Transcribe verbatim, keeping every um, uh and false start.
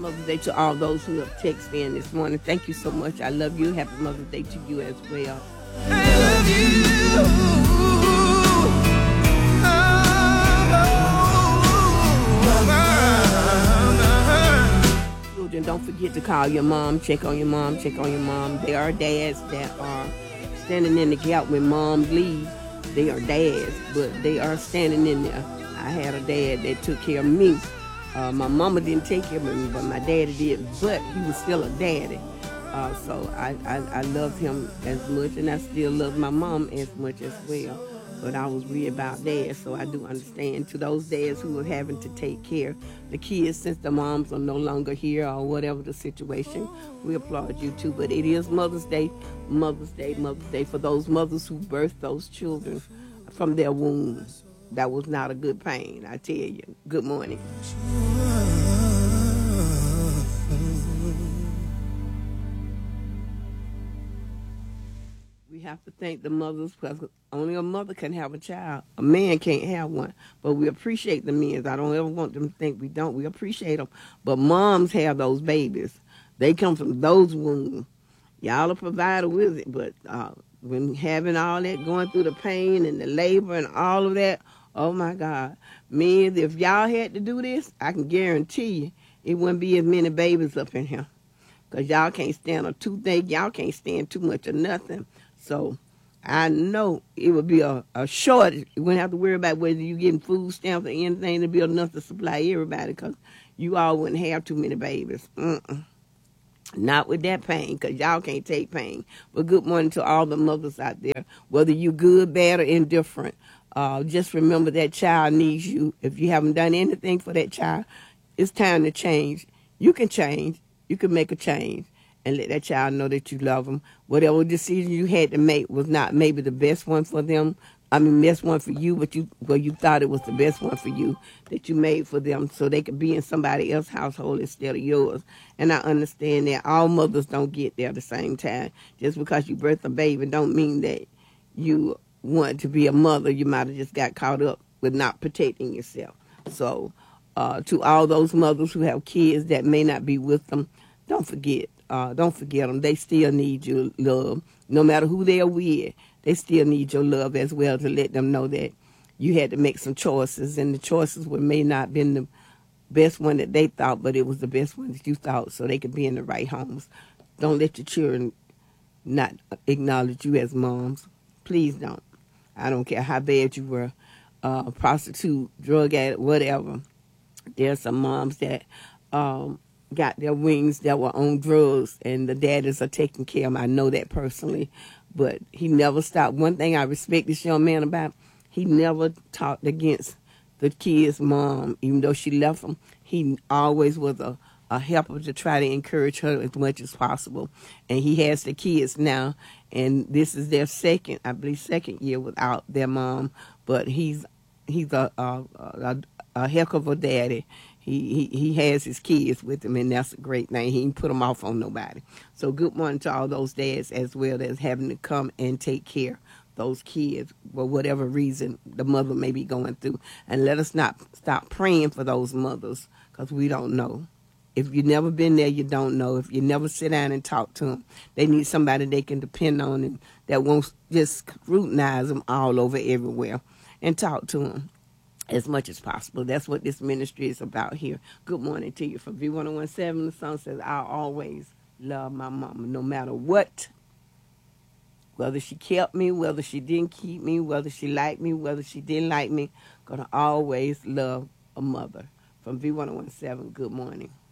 Mother's Day to all those who have texted in this morning. Thank you so much. I love you. Happy Mother's Day to you as well. I love you. Children, don't forget to call your mom, check on your mom, check on your mom. There are dads that are standing in the gap when mom leaves. They are dads, but they are standing in there. I had a dad that took care of me. Uh, my mama didn't take care of me, but my daddy did, but he was still a daddy. Uh, so I, I, I loved him as much, and I still love my mom as much as well. But I was real about dads, so I do understand. To those dads who are having to take care of the kids since the moms are no longer here or whatever the situation, we applaud you too. But it is Mother's Day, Mother's Day, Mother's Day for those mothers who birthed those children from their wombs. That was not a good pain, I tell you. Good morning. We have to thank the mothers, because only a mother can have a child. A man can't have one. But we appreciate the men. I don't ever want them to think we don't. We appreciate them. But moms have those babies. They come from those wombs. Y'all are provided with it, but uh, when having all that, going through the pain and the labor and all of that, oh, my God. Men, if y'all had to do this, I can guarantee you it wouldn't be as many babies up in here. Because y'all can't stand a toothache. Y'all can't stand too much of nothing. So I know it would be a, a shortage. You wouldn't have to worry about whether you're getting food stamps or anything to be enough to supply everybody, because you all wouldn't have too many babies. Mm-mm. Not with that pain, because y'all can't take pain. But good morning to all the mothers out there, whether you good, bad, or indifferent. Uh, just remember that child needs you. If you haven't done anything for that child, it's time to change. You can change. You can make a change and let that child know that you love them. Whatever decision you had to make was not maybe the best one for them. I mean, best one for you, but you well, you thought it was the best one for you that you made for them so they could be in somebody else's household instead of yours. And I understand that all mothers don't get there at the same time. Just because you birth a baby don't mean that you want to be a mother. You might have just got caught up with not protecting yourself. So uh, to all those mothers who have kids that may not be with them, don't forget. Uh, don't forget them. They still need your love. No matter who they are with, they still need your love as well, to let them know that you had to make some choices, and the choices were may not have been the best one that they thought, but it was the best one that you thought, so they could be in the right homes. Don't let your children not acknowledge you as moms. Please don't. I don't care how bad you were, uh, prostitute, drug addict, whatever. There's some moms that um, got their wings that were on drugs, and the daddies are taking care of them. I know that personally, but he never stopped. One thing I respect this young man about, he never talked against the kid's mom, even though she left him. He always was a, a helper to try to encourage her as much as possible. And he has the kids now, and this is their second, I believe, second year without their mom. But he's he's a a, a, a heck of a daddy. He, he he has his kids with him, and that's a great thing. He ain't put them off on nobody. So good morning to all those dads as well as having to come and take care of those kids for whatever reason the mother may be going through. And let us not stop praying for those mothers, because we don't know. If you've never been there, you don't know. If you never sit down and talk to them, they need somebody they can depend on and that won't just scrutinize them all over everywhere, and talk to them as much as possible. That's what this ministry is about here. Good morning to you from V ten seventeen. The song says, I'll always love my mama no matter what. Whether she kept me, whether she didn't keep me, whether she liked me, whether she didn't like me, gonna always love a mother. From V ten seventeen, good morning.